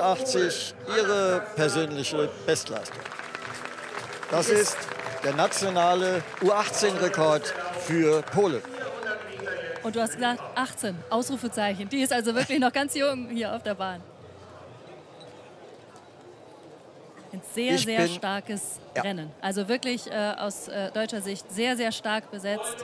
89 ihre persönliche Bestleistung. Das ist der nationale U18-Rekord für Polen. Und du hast gesagt, 18, Ausrufezeichen. Die ist also wirklich noch ganz jung hier auf der Bahn. Ein sehr, sehr starkes Rennen. Also wirklich aus deutscher Sicht sehr, sehr stark besetzt.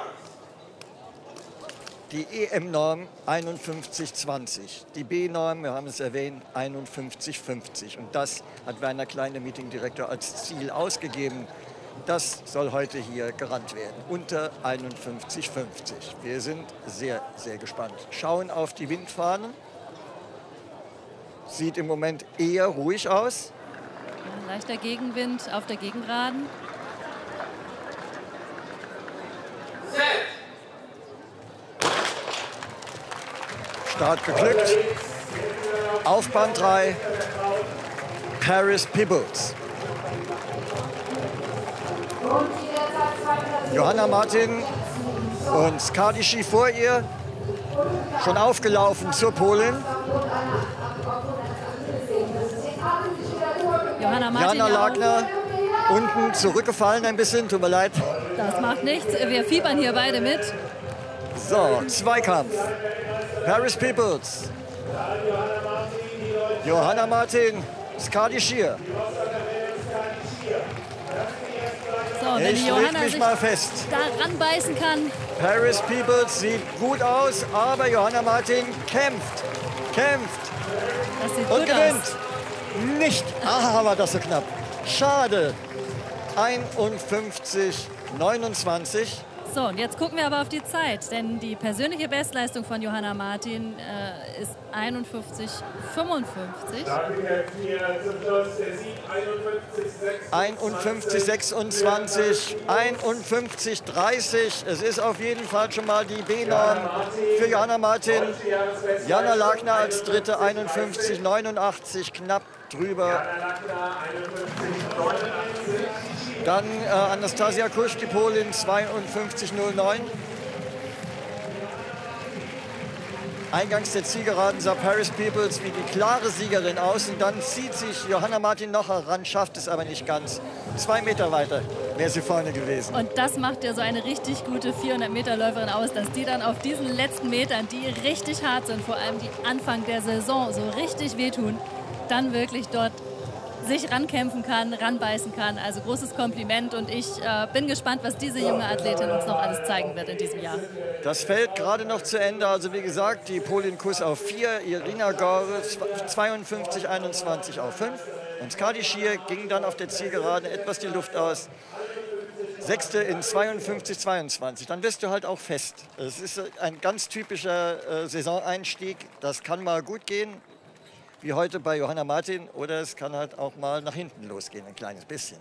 Die EM-Norm 51,20. Die B-Norm, wir haben es erwähnt, 51,50. Und das hat Werner Klein, der Meetingdirektor, als Ziel ausgegeben. Das soll heute hier gerannt werden. Unter 51,50. Wir sind sehr, sehr gespannt. Schauen auf die Windfahnen. Sieht im Moment eher ruhig aus. Ein leichter Gegenwind auf der Gegengraden. Start geglückt. Auf Bahn 3. Paris Peebles. Johanna Martin und Skadici vor ihr. Schon aufgelaufen zur Polin. Johanna Martin Jana Lagner unten zurückgefallen ein bisschen, tut mir leid. Das macht nichts, wir fiebern hier beide mit. So, Zweikampf. Paris Peebles. Johanna Martin, Skadici. So, wenn die Johanna sich mal fest. da ranbeißen kann. Paris Peebles sieht gut aus, aber Johanna Martin kämpft. Das sieht Und gut gewinnt. aus. Nicht. Ah, war das so knapp. Schade. 51,29. So, und jetzt gucken wir aber auf die Zeit, denn die persönliche Bestleistung von Johanna Martin ist 51,55. 51,26, 51,30. Es ist auf jeden Fall schon mal die B-Norm für Johanna Martin. Jana Lagner als Dritte 51,89, knapp drüber. Dann Anastasia Kusch, die Polin, 52,09. Eingangs der Zielgeraden sah Paris Peebles wie die klare Siegerin aus. Und dann zieht sich Johanna Martin noch heran, schafft es aber nicht ganz. 2 Meter weiter wäre sie vorne gewesen. Und das macht ja so eine richtig gute 400-Meter-Läuferin aus, dass die dann auf diesen letzten Metern, die richtig hart sind, vor allem die Anfang der Saison so richtig wehtun, dann wirklich dort sich rankämpfen kann, ranbeißen kann. Also großes Kompliment und ich bin gespannt, was diese junge Athletin uns noch alles zeigen wird in diesem Jahr. Das Feld gerade noch zu Ende. Also wie gesagt, die Polin Kuss auf 4, Irina Gore 52,21 auf 5. Und Skadici ging dann auf der Zielgeraden etwas die Luft aus. Sechste in 52,22. Dann wirst du halt auch fest. Es ist ein ganz typischer Saisoneinstieg. Das kann mal gut gehen, wie heute bei Johanna Martin, oder es kann halt auch mal nach hinten losgehen, ein kleines bisschen.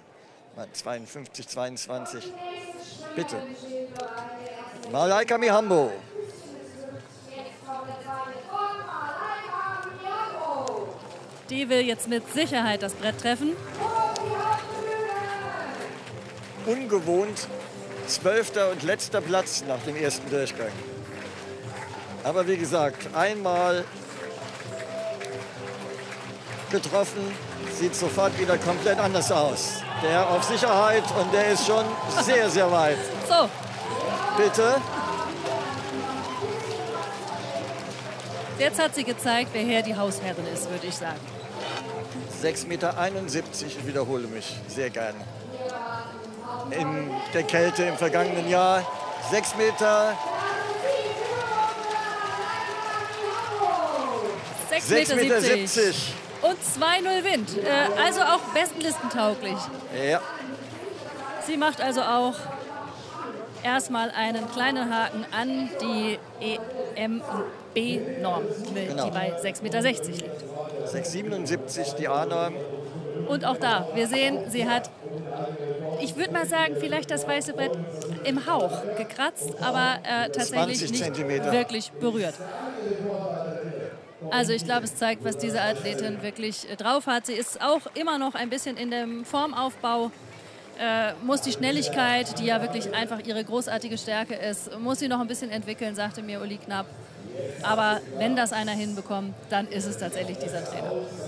52,22. Bitte. Malaika Mihambo. Die will jetzt mit Sicherheit das Brett treffen. Ungewohnt 12. und letzter Platz nach dem ersten Durchgang. Aber wie gesagt, einmal getroffen, sieht sofort wieder komplett anders aus. Der auf Sicherheit und der ist schon sehr, sehr weit. So. Bitte. Jetzt hat sie gezeigt, wer hier die Hausherrin ist, würde ich sagen. 6,71 Meter, ich wiederhole mich sehr gerne. In der Kälte im vergangenen Jahr 6 Meter. 6,70 Meter. 70. Und 2,0 Wind. Also auch bestenlistentauglich. Ja. Sie macht also auch erstmal einen kleinen Haken an die EMB-Norm, Genau. die bei 6,60 Meter liegt. 6,77 die A-Norm. Und auch da, wir sehen, sie hat, ich würde mal sagen, vielleicht das weiße Brett im Hauch gekratzt, aber tatsächlich 20 nicht Zentimeter. wirklich berührt. Also ich glaube, es zeigt, was diese Athletin wirklich drauf hat. Sie ist auch immer noch ein bisschen in dem Formaufbau, muss die Schnelligkeit, die ja wirklich einfach ihre großartige Stärke ist, muss sie noch ein bisschen entwickeln, sagte mir Uli Knapp. Aber wenn das einer hinbekommt, dann ist es tatsächlich dieser Trainer.